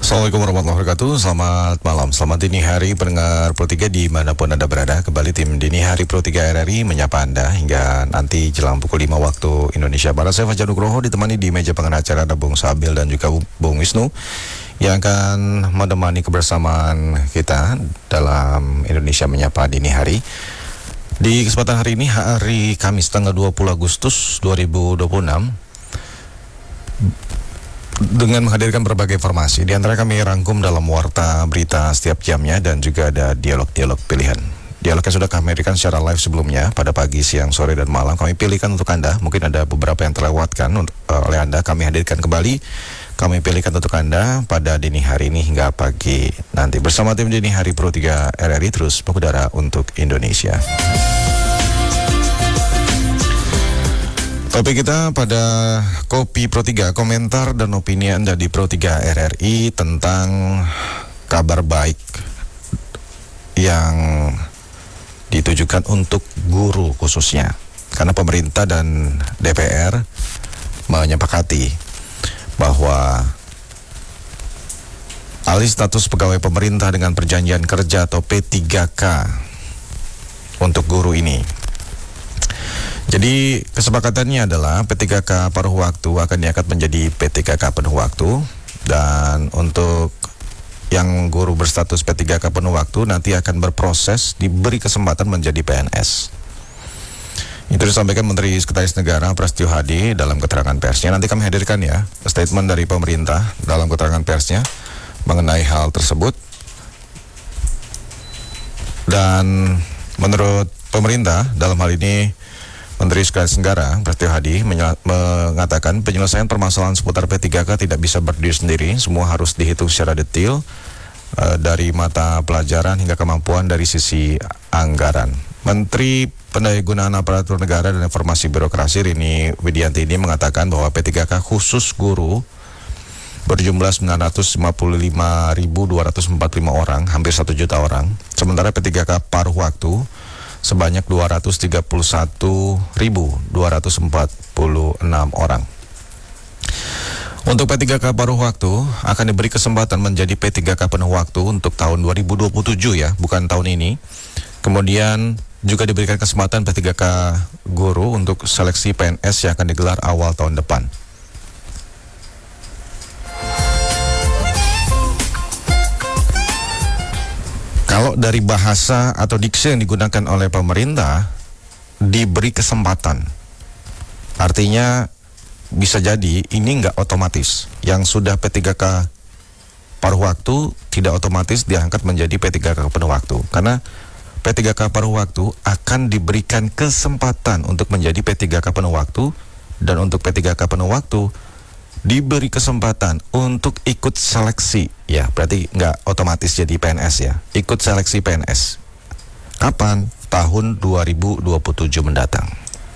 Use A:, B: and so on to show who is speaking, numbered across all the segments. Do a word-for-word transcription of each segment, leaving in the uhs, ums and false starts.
A: Assalamualaikum warahmatullahi wabarakatuh. Selamat malam, selamat dini hari pendengar Pro tiga dimanapun Anda berada. Kembali tim Dini Hari Pro tiga R R I menyapa Anda hingga nanti jelang pukul lima waktu Indonesia Barat. Saya Fajar Nugroho ditemani di meja pengen acara ada Bung Sabil dan juga Bung Wisnu yang akan menemani kebersamaan kita dalam Indonesia Menyapa Dini Hari. Di kesempatan hari ini, hari Kamis tanggal dua puluh Agustus dua ribu dua puluh enam, dengan menghadirkan berbagai informasi. Di antara kami rangkum dalam warta berita setiap jamnya dan juga ada dialog-dialog pilihan. Dialog yang sudah kami hadirkan secara live sebelumnya pada pagi, siang, sore, dan malam kami pilihkan untuk Anda. Mungkin ada beberapa yang terlewatkan oleh Anda, kami hadirkan kembali. Kami pilihkan untuk Anda pada dini hari ini hingga pagi nanti. Bersama tim Dini Hari Pro tiga R R I terus mengudara untuk Indonesia. Topik kita pada Kopi Pro tiga, komentar dan opini Anda di Pro tiga R R I tentang kabar baik yang ditujukan untuk guru khususnya. Karena pemerintah dan D P R menyepakati bahwa alih status pegawai pemerintah dengan perjanjian kerja atau P tiga K untuk guru ini. Jadi kesepakatannya adalah P tiga K paruh waktu akan diangkat menjadi P tiga K penuh waktu, dan untuk yang guru berstatus P tiga K penuh waktu nanti akan berproses diberi kesempatan menjadi P N S. Itu disampaikan Menteri Sekretaris Negara Prasetyo Hadi dalam keterangan persnya. Nanti kami hadirkan ya statement dari pemerintah dalam keterangan persnya mengenai hal tersebut. Dan menurut pemerintah dalam hal ini Menteri Sekretaris Negara Prasetyo Hadi mengatakan penyelesaian permasalahan seputar P tiga K tidak bisa berdiri sendiri, semua harus dihitung secara detail uh, dari mata pelajaran hingga kemampuan dari sisi anggaran. Menteri Pendayagunaan Aparatur Negara dan Informasi Birokrasi Rini Widianti ini mengatakan bahwa P tiga K khusus guru berjumlah sembilan ratus lima puluh lima ribu dua ratus empat puluh lima orang, hampir satu juta orang. Sementara P tiga K paruh waktu sebanyak dua ratus tiga puluh satu ribu dua ratus empat puluh enam orang. Untuk P tiga K paruh waktu akan diberi kesempatan menjadi P tiga K penuh waktu untuk tahun dua ribu dua puluh tujuh ya, bukan tahun ini. Kemudian juga diberikan kesempatan P tiga K guru untuk seleksi P N S yang akan digelar awal tahun depan. Kalau dari bahasa atau diksi yang digunakan oleh pemerintah, diberi kesempatan. Artinya bisa jadi ini nggak otomatis. Yang sudah P tiga K paruh waktu tidak otomatis diangkat menjadi P tiga K penuh waktu. Karena P tiga K paruh waktu akan diberikan kesempatan untuk menjadi P tiga K penuh waktu. Dan untuk P tiga K penuh waktu diberi kesempatan untuk ikut seleksi. Ya, berarti nggak otomatis jadi P N S ya. Ikut seleksi P N S. Kapan? Tahun dua ribu dua puluh tujuh mendatang.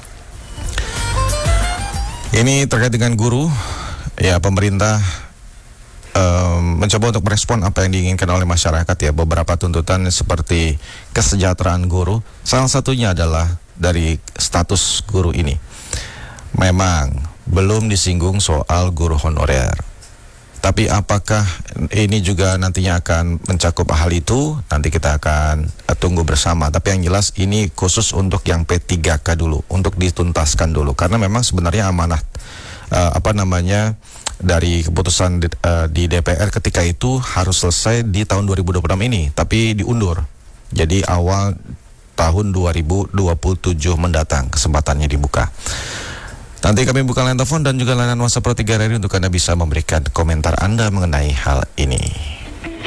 A: Ini terkait dengan guru. Ya, pemerintah um, mencoba untuk merespon apa yang diinginkan oleh masyarakat ya. Beberapa tuntutan seperti kesejahteraan guru. Salah satunya adalah dari status guru ini. Memang belum disinggung soal guru honorer. Tapi apakah ini juga nantinya akan mencakup hal itu? Nanti kita akan uh, tunggu bersama. Tapi yang jelas ini khusus untuk yang P tiga K dulu, untuk dituntaskan dulu. Karena memang sebenarnya amanah uh, apa namanya dari keputusan di, uh, di D P R ketika itu harus selesai di tahun dua ribu dua puluh enam ini, tapi diundur. Jadi awal tahun dua ribu dua puluh tujuh mendatang kesempatannya dibuka. Nanti kami buka line telepon dan juga layanan WhatsApp Pro tiga R R I untuk Anda bisa memberikan komentar Anda mengenai hal ini.